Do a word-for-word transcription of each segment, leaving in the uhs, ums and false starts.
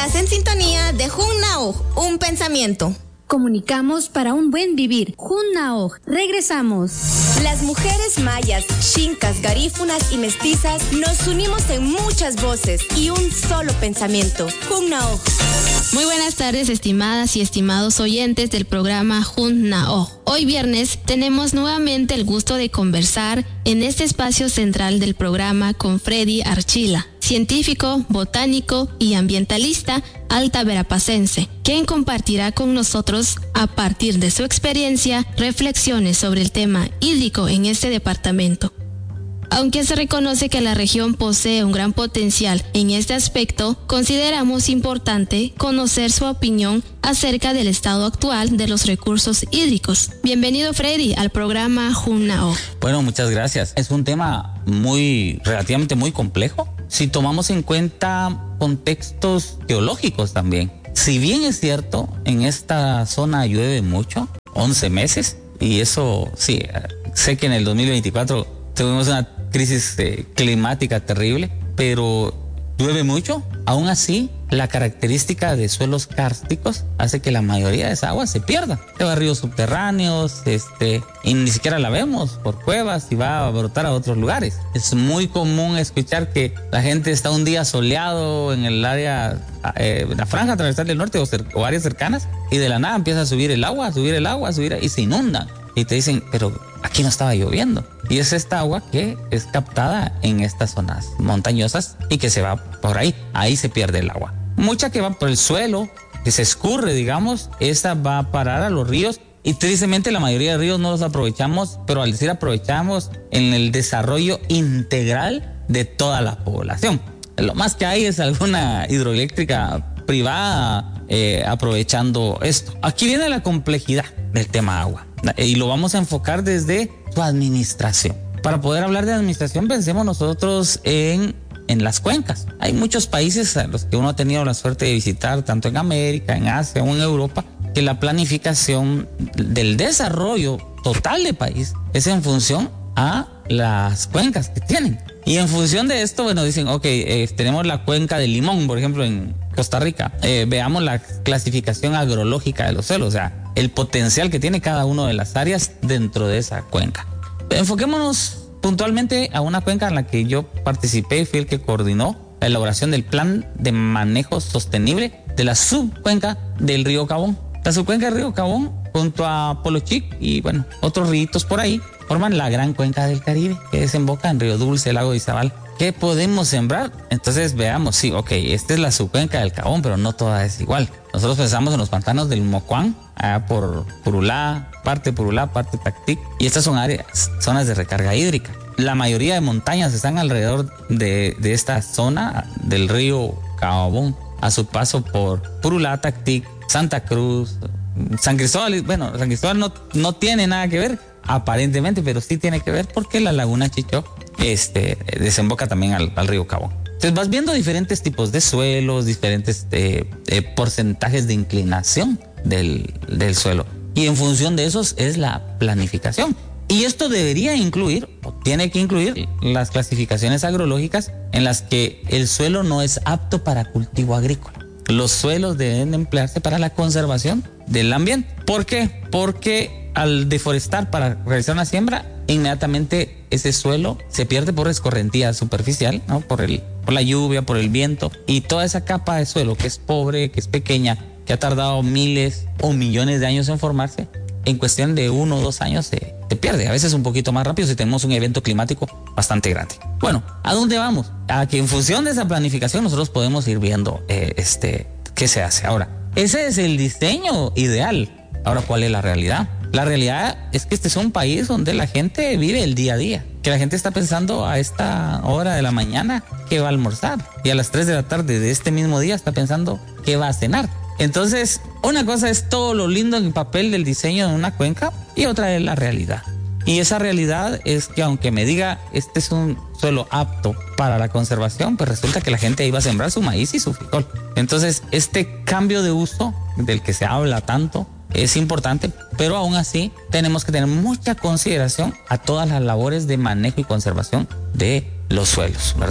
Estás en sintonía de Junnao, un pensamiento. Comunicamos para un buen vivir. Junnao, regresamos. Las mujeres mayas, xincas, garífunas y mestizas nos unimos en muchas voces y un solo pensamiento. Junnao. Muy buenas tardes, estimadas y estimados oyentes del programa Junnao. Hoy viernes tenemos nuevamente el gusto de conversar en este espacio central del programa con Freddy Archila, científico, botánico y ambientalista altaverapacense, quien compartirá con nosotros, a partir de su experiencia, reflexiones sobre el tema hídrico en este departamento. Aunque se reconoce que la región posee un gran potencial en este aspecto, consideramos importante conocer su opinión acerca del estado actual de los recursos hídricos. Bienvenido, Freddy, al programa Junnao. Bueno, muchas gracias. Es un tema muy, relativamente muy complejo, si tomamos en cuenta contextos geológicos también. Si bien es cierto, en esta zona llueve mucho, once meses, y eso sí, sé que en el dos mil veinticuatro tuvimos una crisis eh, climática terrible, pero llueve mucho. Aún así, la característica de suelos kársticos hace que la mayoría de esa agua se pierda. Se va a ríos subterráneos, este, y ni siquiera la vemos por cuevas y va a brotar a otros lugares. Es muy común escuchar que la gente está un día soleado en el área, eh, la franja transversal del norte o, o áreas cercanas, y de la nada empieza a subir el agua, a subir el agua, a subir, y se inundan. Y te dicen, pero aquí no estaba lloviendo. Y es esta agua que es captada en estas zonas montañosas y que se va por ahí. Ahí se pierde el agua. Mucha que va por el suelo, que se escurre, digamos, esa va a parar a los ríos. Y tristemente la mayoría de ríos no los aprovechamos, pero al decir aprovechamos, en el desarrollo integral de toda la población. Lo más que hay es alguna hidroeléctrica privada eh, aprovechando esto. Aquí viene la complejidad del tema agua. Y lo vamos a enfocar desde su administración. Para poder hablar de administración, pensemos nosotros en, en las cuencas. Hay muchos países a los que uno ha tenido la suerte de visitar, tanto en América, en Asia o en Europa, que la planificación del desarrollo total del país es en función a las cuencas que tienen. Y en función de esto, bueno, dicen, ok, eh, tenemos la cuenca de Limón, por ejemplo, en Costa Rica. Eh, veamos la clasificación agrológica de los suelos, o sea, el potencial que tiene cada una de las áreas dentro de esa cuenca. Enfoquémonos puntualmente a una cuenca en la que yo participé y fui el que coordinó la elaboración del plan de manejo sostenible de la subcuenca del río Cabón. La subcuenca del río Cabón, junto a Polochic y, bueno, otros ríos por ahí, forman la gran cuenca del Caribe, que desemboca en Río Dulce, Lago de Izabal. ¿Qué podemos sembrar? Entonces veamos, sí, ok, esta es la subcuenca del Cabón, pero no toda es igual. Nosotros pensamos en los pantanos del Mocuán, allá por Purulá, parte Purulá, parte Tactic, y estas son áreas, zonas de recarga hídrica. La mayoría de montañas están alrededor de, de esta zona del río Cabón, a su paso por Purulá, Tactic, Santa Cruz, San Cristóbal. Bueno, San Cristóbal no, no tiene nada que ver, aparentemente, pero sí tiene que ver porque la laguna Chichó este, desemboca también al, al río Cabón. Entonces vas viendo diferentes tipos de suelos, diferentes eh, eh, porcentajes de inclinación del, del suelo. Y en función de esos es la planificación. Y esto debería incluir, o tiene que incluir, las clasificaciones agrológicas en las que el suelo no es apto para cultivo agrícola. Los suelos deben emplearse para la conservación del ambiente. ¿Por qué? Porque al deforestar para realizar una siembra, inmediatamente ese suelo se pierde por escorrentía superficial, ¿no? Por el, por la lluvia, por el viento, y toda esa capa de suelo que es pobre, que es pequeña, que ha tardado miles o millones de años en formarse, en cuestión de uno o dos años se, se pierde, a veces un poquito más rápido si tenemos un evento climático bastante grande. Bueno, ¿a dónde vamos? A que en función de esa planificación nosotros podemos ir viendo eh, este, qué se hace. Ahora, ese es el diseño ideal. Ahora, ¿cuál es la realidad? La realidad es que este es un país donde la gente vive el día a día, que la gente está pensando a esta hora de la mañana que va a almorzar, y a las tres de la tarde de este mismo día está pensando que va a cenar. Entonces, una cosa es todo lo lindo en el papel del diseño de una cuenca y otra es la realidad. Y esa realidad es que aunque me diga este es un suelo apto para la conservación, pues resulta que la gente iba a sembrar su maíz y su frijol. Entonces, este cambio de uso del que se habla tanto es importante, pero aún así tenemos que tener mucha consideración a todas las labores de manejo y conservación de los suelos, ¿verdad?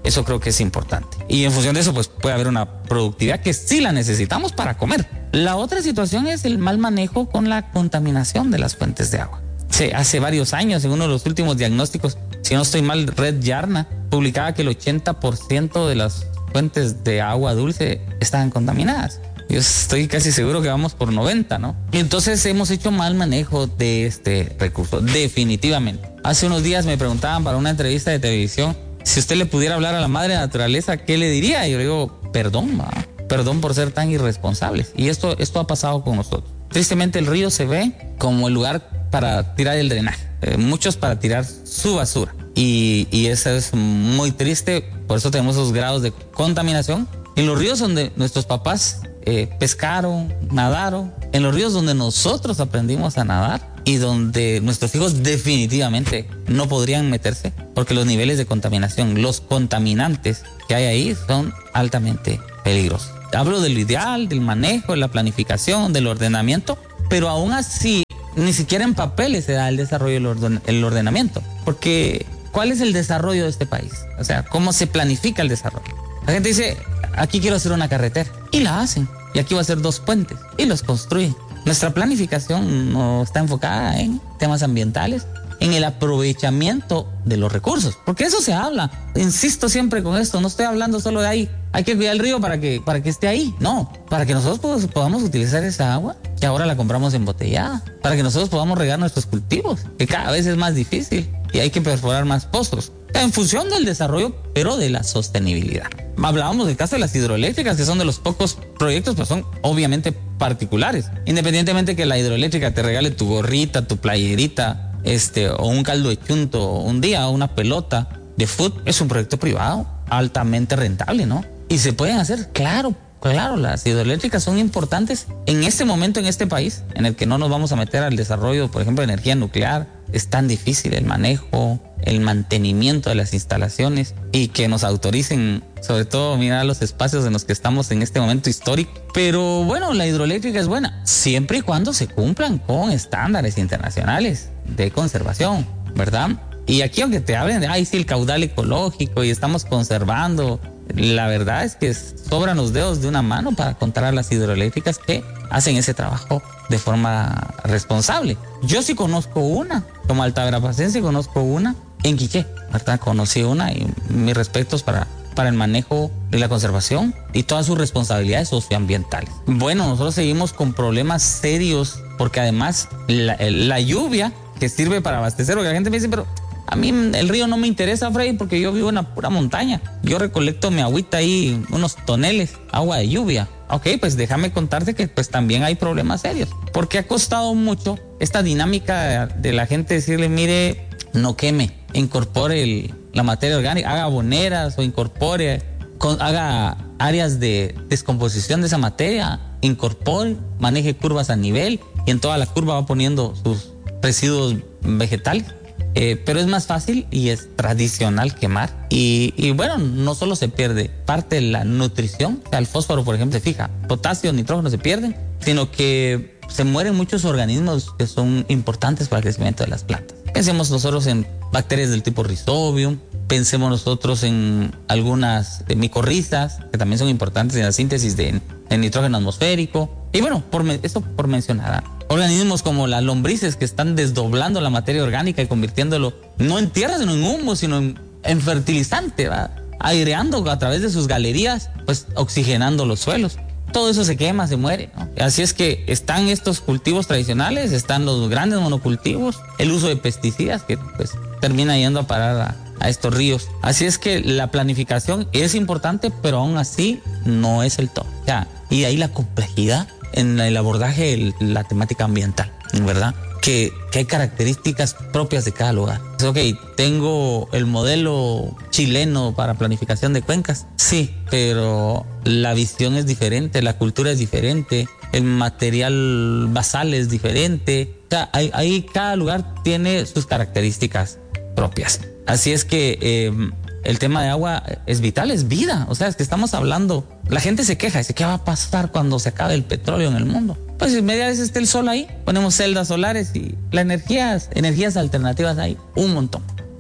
Eso creo que es importante. Y en función de eso, pues puede haber una productividad que sí la necesitamos para comer. La otra situación es el mal manejo con la contaminación de las fuentes de agua. Sí, hace varios años, en uno de los últimos diagnósticos, si no estoy mal, Red Yarna publicaba que el ochenta por ciento de las fuentes de agua dulce estaban contaminadas. Yo estoy casi seguro que vamos por noventa, ¿no? Y entonces hemos hecho mal manejo de este recurso, definitivamente. Hace unos días me preguntaban para una entrevista de televisión, si usted le pudiera hablar a la madre naturaleza, ¿qué le diría? Y yo le digo, perdón, ma, perdón por ser tan irresponsables. Y esto, esto ha pasado con nosotros. Tristemente el río se ve como el lugar para tirar el drenaje, eh, muchos para tirar su basura. Y, y eso es muy triste, por eso tenemos esos grados de contaminación. En los ríos donde nuestros papás eh, pescaron, nadaron, en los ríos donde nosotros aprendimos a nadar y donde nuestros hijos definitivamente no podrían meterse, porque los niveles de contaminación, los contaminantes que hay ahí son altamente peligrosos. Hablo del ideal, del manejo, de la planificación, del ordenamiento, pero aún así ni siquiera en papeles se da el desarrollo del orden, el ordenamiento, porque ¿cuál es el desarrollo de este país? O sea, ¿cómo se planifica el desarrollo? La gente dice, aquí quiero hacer una carretera, y la hacen, y aquí va a hacer dos puentes, y los construyen. Nuestra planificación no está enfocada en temas ambientales, en el aprovechamiento de los recursos, porque eso se habla. Insisto siempre con esto, no estoy hablando solo de ahí, hay que cuidar el río para que, para que esté ahí. No, para que nosotros podamos utilizar esa agua, que ahora la compramos embotellada, para que nosotros podamos regar nuestros cultivos, que cada vez es más difícil y hay que perforar más pozos, en función del desarrollo, pero de la sostenibilidad. Hablábamos del caso de las hidroeléctricas, que son de los pocos proyectos, pero son obviamente particulares. Independientemente que la hidroeléctrica te regale tu gorrita, tu playerita, este, o un caldo de chunto un día, o una pelota de fútbol, es un proyecto privado altamente rentable, ¿no? Y se pueden hacer, claro, claro, las hidroeléctricas son importantes en este momento en este país, en el que no nos vamos a meter al desarrollo, por ejemplo, de energía nuclear. Es tan difícil el manejo, el mantenimiento de las instalaciones, y que nos autoricen, sobre todo, mirar los espacios en los que estamos en este momento histórico. Pero bueno, la hidroeléctrica es buena, siempre y cuando se cumplan con estándares internacionales de conservación, ¿verdad? Y aquí, aunque te hablen de, ay, sí, el caudal ecológico y estamos conservando, la verdad es que sobran los dedos de una mano para contar a las hidroeléctricas que hacen ese trabajo de forma responsable. Yo sí conozco una, como altaverapacense conozco una en Quiché, ¿verdad? Conocí una, y mis respetos para, para el manejo de la conservación y todas sus responsabilidades socioambientales. Bueno, nosotros seguimos con problemas serios, porque además la, la lluvia que sirve para abastecer, porque la gente me dice, pero a mí el río no me interesa, Freddy, porque yo vivo en la pura montaña. Yo recolecto mi agüita ahí, unos toneles, agua de lluvia. Ok, pues déjame contarte que pues también hay problemas serios, porque ha costado mucho esta dinámica de la gente decirle, mire, no queme, incorpore el, la materia orgánica, haga aboneras o incorpore, con, haga áreas de descomposición de esa materia, incorpore, maneje curvas a nivel, y en toda la curva va poniendo sus residuos vegetales. Eh, pero es más fácil y es tradicional quemar. Y, y bueno, no solo se pierde parte de la nutrición, o sea, el fósforo, por ejemplo, se fija, potasio, nitrógeno se pierden, sino que se mueren muchos organismos que son importantes para el crecimiento de las plantas. Pensemos nosotros en bacterias del tipo Rhizobium, pensemos nosotros en algunas eh, micorrizas, que también son importantes en la síntesis de, de nitrógeno atmosférico. Y bueno, por me, esto por mencionar, organismos como las lombrices, que están desdoblando la materia orgánica y convirtiéndolo no en tierra, sino en humo, sino en, en fertilizante, ¿verdad? Aireando a través de sus galerías, pues oxigenando los suelos. Todo eso se quema, se muere, ¿no? Así es que están estos cultivos tradicionales, están los grandes monocultivos, el uso de pesticidas que pues termina yendo a parar a, a estos ríos. Así es que la planificación es importante, pero aún así no es el todo. O sea, y de ahí la complejidad en el abordaje de la temática ambiental, ¿verdad? Que, que hay características propias de cada lugar. Ok, tengo el modelo chileno para planificación de cuencas, sí, pero la visión es diferente, la cultura es diferente, el material basal es diferente. O sea, hay, hay, cada lugar tiene sus características propias. Así es que eh, el tema de agua es vital, es vida. O sea, es que estamos hablando, la gente se queja, dice, ¿qué va a pasar cuando se acabe el petróleo en el mundo? Pues si media vez esté el sol ahí, ponemos celdas solares y las energías, energías alternativas hay un montón.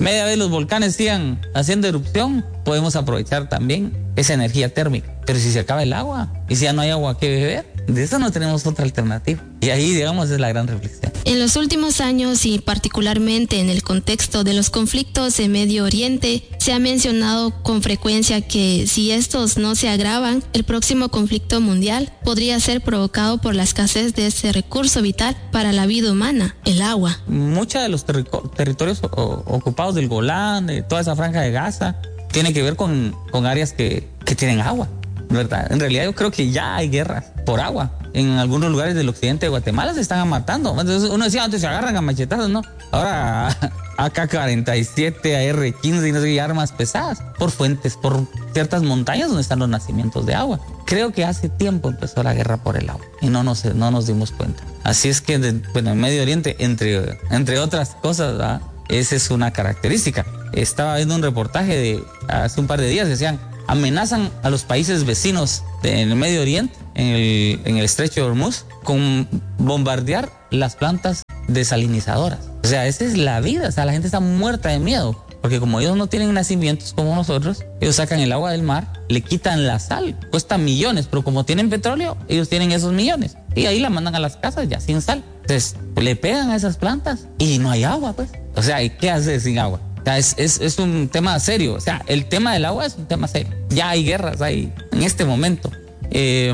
media vez los volcanes sigan haciendo erupción, podemos aprovechar también esa energía térmica. Pero si se acaba el agua y si ya no hay agua que beber, de eso no tenemos otra alternativa. Y ahí, digamos, es la gran reflexión. En los últimos años y particularmente en el contexto de los conflictos en Medio Oriente, se ha mencionado con frecuencia que si estos no se agravan, el próximo conflicto mundial podría ser provocado por la escasez de ese recurso vital para la vida humana, el agua. Muchos de los terri- territorios o- ocupados del Golán, de toda esa franja de Gaza, tiene que ver con, con áreas que, que tienen agua, ¿verdad? En realidad yo creo que ya hay guerras por agua. En algunos lugares del occidente de Guatemala se están matando. Entonces uno decía antes se agarran a machetazos, ¿no? Ahora A K cuarenta y siete, A R quince y no sé qué armas pesadas por fuentes, por ciertas montañas donde están los nacimientos de agua. Creo que hace tiempo empezó la guerra por el agua y no nos, no nos dimos cuenta. Así es que, de, bueno, en Medio Oriente, entre, entre otras cosas, ¿verdad? Esa es una característica. Estaba viendo un reportaje de hace un par de días, decían, amenazan a los países vecinos en el Medio Oriente, en el, en el estrecho de Hormuz, con bombardear las plantas desalinizadoras. O sea, esa es la vida. O sea, la gente está muerta de miedo, porque como ellos no tienen nacimientos como nosotros, ellos sacan el agua del mar, le quitan la sal, cuesta millones, pero como tienen petróleo, ellos tienen esos millones y ahí la mandan a las casas ya sin sal. Entonces le pegan a esas plantas y no hay agua, pues. O sea, ¿y qué hace sin agua? O sea, es, es, es un tema serio. O sea, el tema del agua es un tema serio. Ya hay guerras ahí en este momento. Eh,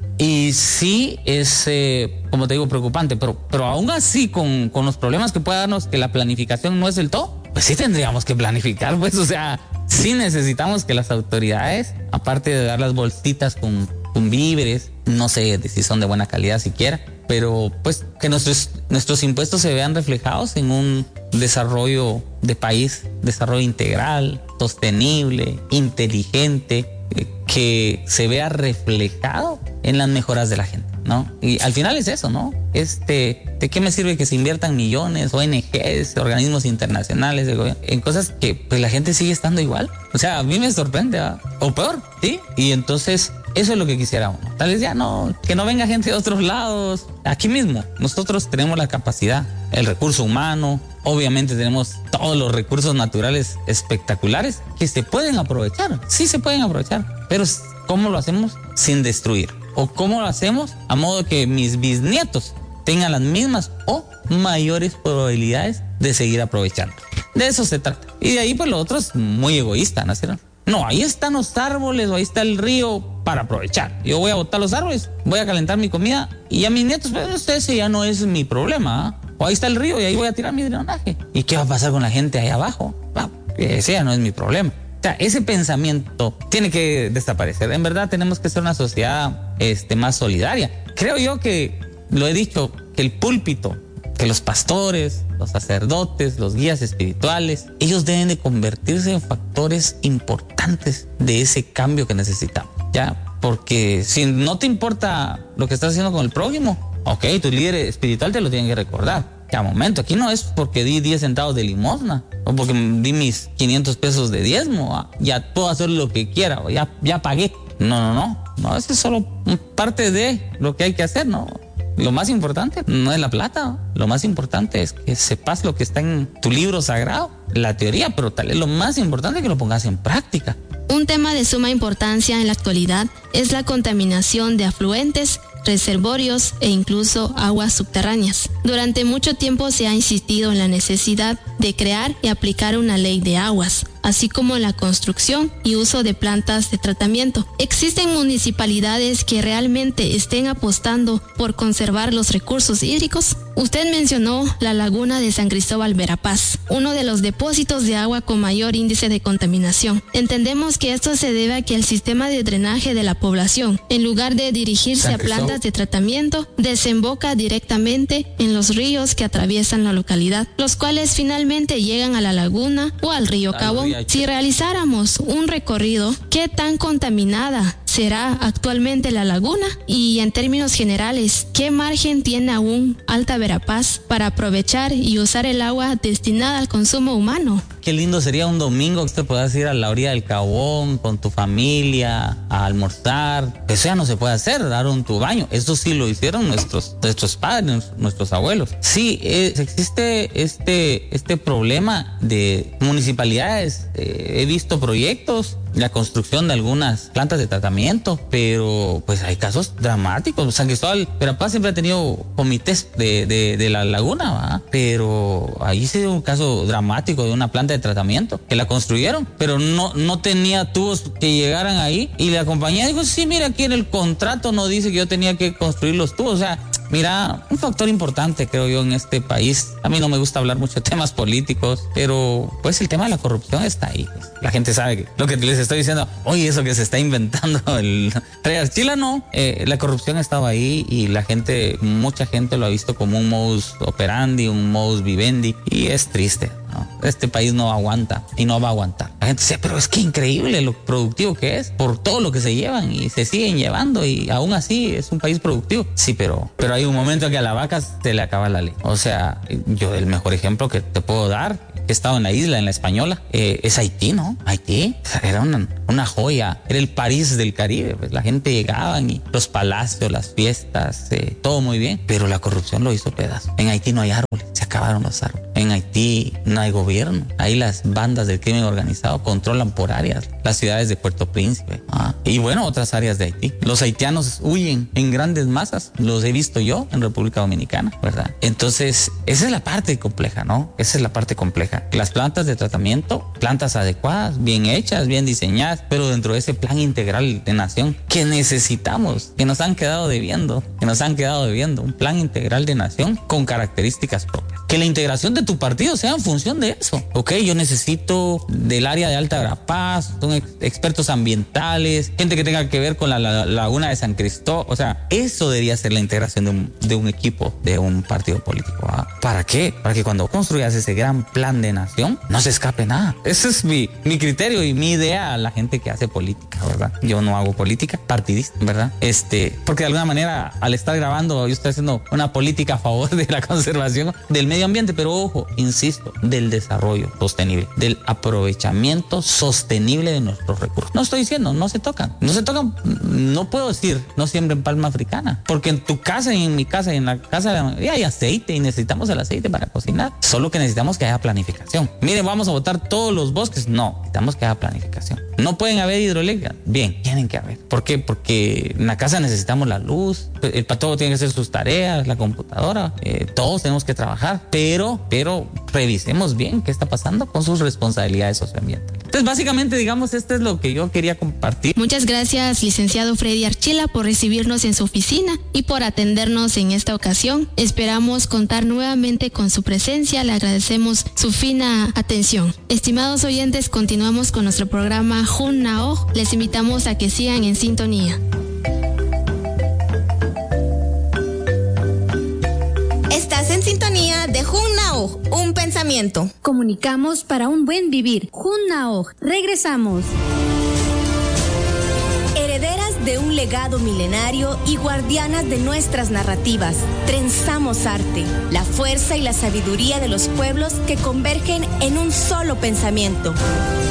y sí es, eh, como te digo, preocupante, pero, pero aún así con, con los problemas que pueda darnos, que la planificación no es el todo, pues sí tendríamos que planificar, pues, o sea, sí necesitamos que las autoridades, aparte de dar las bolsitas con, con víveres, no sé si son de buena calidad siquiera, pero pues que nuestros, nuestros impuestos se vean reflejados en un desarrollo de país, desarrollo integral, sostenible, inteligente, que se vea reflejado en las mejoras de la gente, ¿no? Y al final es eso, ¿no? Este, ¿de qué me sirve que se inviertan millones, O N Ges, organismos internacionales, de gobierno, en cosas que pues la gente sigue estando igual? O sea, a mí me sorprende, ¿verdad? O peor, ¿sí? Y entonces eso es lo que quisiera uno. Tal vez ya no, que no venga gente de otros lados. Aquí mismo, nosotros tenemos la capacidad, el recurso humano, obviamente tenemos todos los recursos naturales espectaculares que se pueden aprovechar. Sí se pueden aprovechar, pero ¿cómo lo hacemos sin destruir? ¿O cómo lo hacemos a modo que mis bisnietos tengan las mismas o mayores probabilidades de seguir aprovechando? De eso se trata. Y de ahí pues lo otro es muy egoísta, ¿no es cierto? No, ahí están los árboles o ahí está el río para aprovechar. Yo voy a botar los árboles, voy a calentar mi comida y a mis nietos, pues ese ya no es mi problema, ¿eh? O ahí está el río y ahí voy a tirar mi drenaje. ¿Y qué va a pasar con la gente ahí abajo? Ah, ese ya no es mi problema. O sea, ese pensamiento tiene que desaparecer. En verdad tenemos que ser una sociedad este, más solidaria. Creo yo que, lo he dicho, que el púlpito, que los pastores, los sacerdotes, los guías espirituales, ellos deben de convertirse en factores importantes de ese cambio que necesitamos, ¿ya? Porque si no te importa lo que estás haciendo con el prójimo, ok, tu líder espiritual te lo tiene que recordar. Ya, momento, aquí no es porque di diez centavos de limosna o porque di mis quinientos pesos de diezmo, ya puedo hacer lo que quiera, o ya, ya pagué. No, no, no, no, eso es solo parte de lo que hay que hacer, ¿no? Lo más importante no es la plata, lo más importante es que sepas lo que está en tu libro sagrado, la teoría, pero tal vez lo más importante es que lo pongas en práctica. Un tema de suma importancia en la actualidad es la contaminación de afluentes, reservorios e incluso aguas subterráneas. Durante mucho tiempo se ha insistido en la necesidad de crear y aplicar una ley de aguas, así como la construcción y uso de plantas de tratamiento. ¿Existen municipalidades que realmente estén apostando por conservar los recursos hídricos? Usted mencionó la laguna de San Cristóbal Verapaz, uno de los depósitos de agua con mayor índice de contaminación. Entendemos que esto se debe a que el sistema de drenaje de la población, en lugar de dirigirse a plantas de tratamiento, desemboca directamente en los ríos que atraviesan la localidad, los cuales finalmente llegan a la laguna o al río Cabón. Si realizáramos un recorrido, ¿qué tan contaminada será actualmente la laguna? Y en términos generales, ¿qué margen tiene aún Alta Verapaz para aprovechar y usar el agua destinada al consumo humano? qué lindo sería un domingo que te puedas ir a la orilla del Cabón con tu familia a almorzar. Eso ya no se puede hacer, dar un tu baño. Eso sí lo hicieron nuestros, nuestros padres, nuestros abuelos. Sí, eh, existe este, este problema de municipalidades. Eh, he visto proyectos, la construcción de algunas plantas de tratamiento, pero pues hay casos dramáticos. San Cristóbal, Verapaz siempre ha tenido comités de, de, de la laguna, ¿va? Pero ahí se dio un caso dramático de una planta de tratamiento que la construyeron, pero no, no tenía tubos que llegaran ahí, y la compañía dijo, sí, mira, aquí en el contrato no dice que yo tenía que construir los tubos. O sea, mira, un factor importante creo yo en este país. A mí no me gusta hablar mucho de temas políticos, pero pues el tema de la corrupción está ahí. La gente sabe que lo que les estoy diciendo, oye, eso que se está inventando el rey Archila, no, eh, la corrupción estaba ahí, y la gente, mucha gente lo ha visto como un modus operandi, un modus vivendi, y es triste, ¿no? Este país no aguanta y no va a aguantar. La gente dice, pero es que increíble lo productivo que es, por todo lo que se llevan y se siguen llevando, y aún así es un país productivo. Sí, pero, pero hay un momento en que a la vaca se le acaba la ley. O sea, yo el mejor ejemplo que te puedo dar, he estado en la isla, en la Española, eh, es Haití, ¿no? Haití era una, una joya, era el París del Caribe. Pues la gente llegaba y los palacios, las fiestas, eh, todo muy bien, pero la corrupción lo hizo pedazo. En Haití no hay árboles, se acabaron los árboles. En Haití no hay gobierno, ahí las bandas del crimen organizado controlan por áreas las ciudades de Puerto Príncipe, ah, y bueno, otras áreas de Haití. Los haitianos huyen en grandes masas, los he visto yo en República Dominicana, ¿verdad? Entonces, esa es la parte compleja, ¿no? Esa es la parte compleja. Las plantas de tratamiento, plantas adecuadas, bien hechas, bien diseñadas, pero dentro de ese plan integral de nación que necesitamos, que nos han quedado debiendo, que nos han quedado debiendo, un plan integral de nación con características propias. Que la integración de tu partido sea en función de eso. Ok, yo necesito del área de Alta Verapaz, son ex expertos ambientales, gente que tenga que ver con la, la, la laguna de San Cristóbal. O sea, eso debería ser la integración de un, de un equipo, de un partido político, ¿ah? ¿Para qué? Para que cuando construyas ese gran plan de nación, no se escape nada. Ese es mi, mi criterio y mi idea a la gente que hace política, ¿verdad? Yo no hago política partidista, ¿verdad? Este, porque de alguna manera, al estar grabando, yo estoy haciendo una política a favor de la conservación del medio ambiente, pero ojo, insisto, del desarrollo sostenible, del aprovechamiento sostenible de nuestros recursos. No estoy diciendo, no se tocan, no se tocan, no puedo decir, no siembren palma africana, porque en tu casa y en mi casa y en la casa de la, hay aceite y necesitamos el aceite para cocinar, solo que necesitamos que haya planificación. Miren, vamos a botar todos los bosques, no, necesitamos que haya planificación. No pueden haber hidroeléctricas, bien, tienen que haber. ¿Por qué? Porque en la casa necesitamos la luz, el patólogo tiene que hacer sus tareas, la computadora, eh, todos tenemos que trabajar, pero, pero revisemos bien qué está pasando con sus responsabilidades socioambientales. Entonces, básicamente, digamos, esto es lo que yo quería compartir. Muchas gracias, licenciado Freddy Archila, por recibirnos en su oficina y por atendernos en esta ocasión. Esperamos contar nuevamente con su presencia. Le agradecemos su fina atención. Estimados oyentes, continuamos con nuestro programa Jun Nao. Les invitamos a que sigan en sintonía. Estás en sintonía de Jun Nao, un pensamiento. Comunicamos para un buen vivir. Jun Nao, regresamos. Herederas de un legado milenario y guardianas de nuestras narrativas, trenzamos arte, la fuerza y la sabiduría de los pueblos que convergen en un solo pensamiento.